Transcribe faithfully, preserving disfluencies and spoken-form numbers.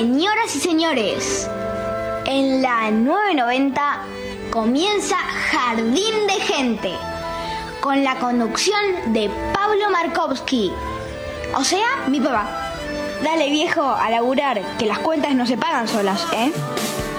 Señoras y señores, en la nueve noventa comienza Jardín de Gente, con la conducción de Pablo Markovsky, o sea, mi papá. Dale, viejo, a laburar, que las cuentas no se pagan solas, ¿eh?